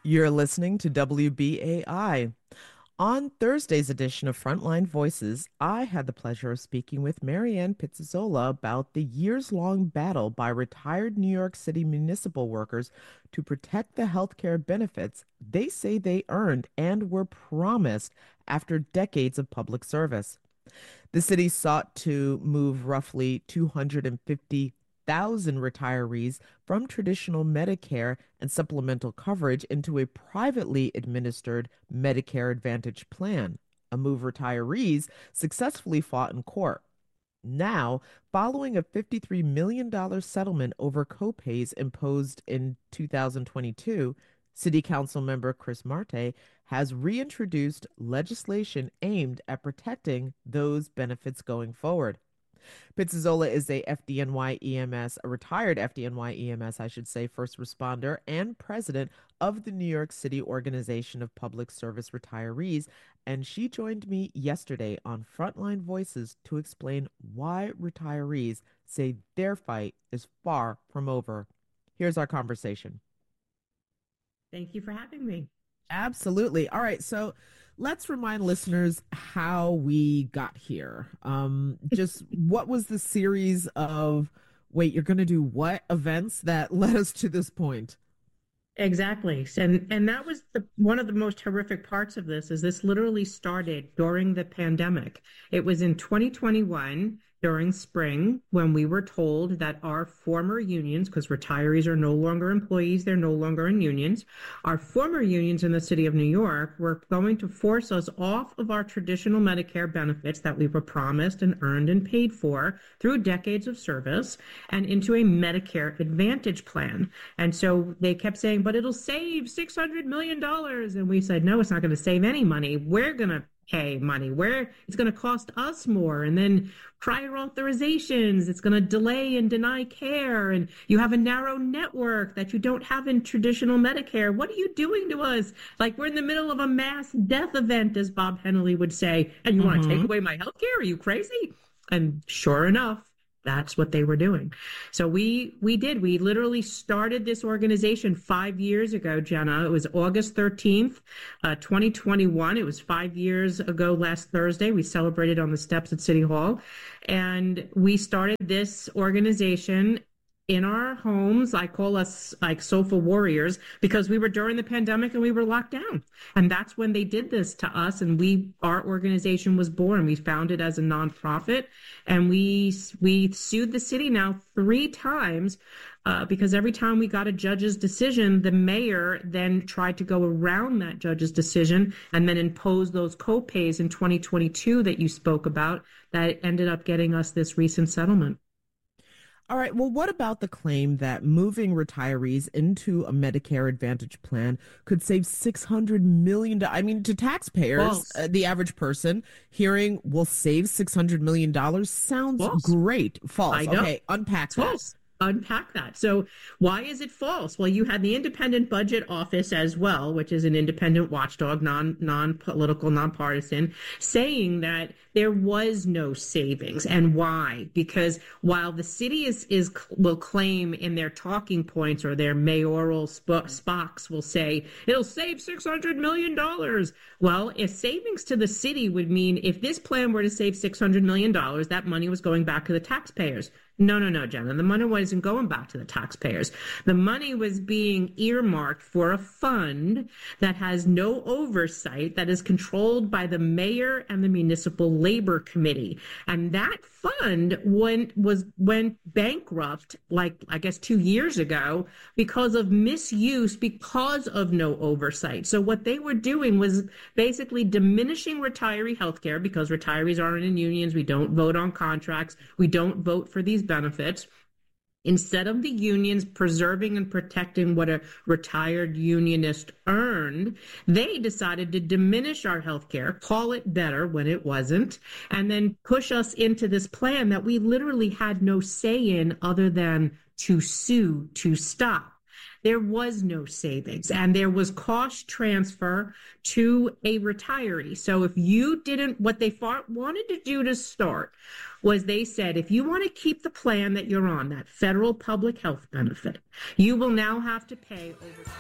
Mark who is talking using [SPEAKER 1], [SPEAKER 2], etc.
[SPEAKER 1] You're listening to WBAI. On Thursday's edition of Frontline Voices, I had the pleasure of speaking with Marianne Pizzazola about the years-long battle by retired New York City municipal workers to protect the healthcare benefits they say they earned and were promised after decades of public service. The city sought to move roughly 250,000 retirees from traditional Medicare and supplemental coverage into a privately administered Medicare Advantage plan, a move retirees successfully fought in court. Now, following a $53 million settlement over copays imposed in 2022, City Council member Chris Marte has reintroduced legislation aimed at protecting those benefits going forward. Pizzazola is a FDNY EMS, a retired FDNY EMS, I should say, first responder and president of the New York City Organization of Public Service Retirees. And she joined me yesterday on Frontline Voices to explain why retirees say their fight is far from over. Here's our conversation.
[SPEAKER 2] Thank you for having me.
[SPEAKER 1] Absolutely. All right. So let's remind listeners how we got here. Just what was the series of, wait, you're going to do what events that led us to this point?
[SPEAKER 2] Exactly. And that was one of the most horrific parts of this is this literally started during the pandemic. It was in 2021 during spring when we were told that our former unions, because retirees are no longer employees, they're no longer in unions, our former unions in the city of New York were going to force us off of our traditional Medicare benefits that we were promised and earned and paid for through decades of service and into a Medicare Advantage plan. And so they kept saying, but it'll save $600 million. And we said, no, it's not going to save any money. We're going to pay money where it's going to cost us more. And then prior authorizations, it's going to delay and deny care. And you have a narrow network that you don't have in traditional Medicare. What are you doing to us? Like we're in the middle of a mass death event, as Bob Hennelly would say. And you want to take away my health care? Are you crazy? And sure enough, that's what they were doing. So we literally started this organization 5 years ago, Jenna. It was August 13th, 2021. It was 5 years ago last Thursday. We celebrated on the steps at City Hall. And we started this organization in our homes. I call us like sofa warriors because we were during the pandemic and we were locked down. And that's when they did this to us. And our organization was born. We founded as a nonprofit and we sued the city now 3 times because every time we got a judge's decision, the mayor then tried to go around that judge's decision and then impose those copays in 2022 that you spoke about that ended up getting us this recent settlement.
[SPEAKER 1] All right. Well, what about the claim that moving retirees into a Medicare Advantage plan could save $600 million? I mean, to taxpayers, the average person hearing will save $600 million sounds
[SPEAKER 2] False.
[SPEAKER 1] Great. False.
[SPEAKER 2] I know.
[SPEAKER 1] Okay. Unpack that.
[SPEAKER 2] False. Unpack that. So why is it false? Well, you had the Independent Budget Office as well, which is an independent watchdog, non-political, nonpartisan, saying that there was no savings. And why? Because while the city will claim in their talking points or their mayoral spocks will say it'll save $600 million. Well, if savings to the city would mean if this plan were to save $600 million, that money was going back to the taxpayers. No, Jenna. The money wasn't going back to the taxpayers. The money was being earmarked for a fund that has no oversight, that is controlled by the mayor and the municipal labor committee. And that fund went bankrupt, like I guess 2 years ago, because of misuse, because of no oversight. So what they were doing was basically diminishing retiree health care because retirees aren't in unions. We don't vote on contracts. We don't vote for these benefits. Instead of the unions preserving and protecting what a retired unionist earned, they decided to diminish our health care, call it better when it wasn't, and then push us into this plan that we literally had no say in other than to sue to stop. There was no savings and there was cost transfer to a retiree. So if you didn't, what they wanted to do to start was they said, if you want to keep the plan that you're on, that federal public health benefit, you will now have to pay over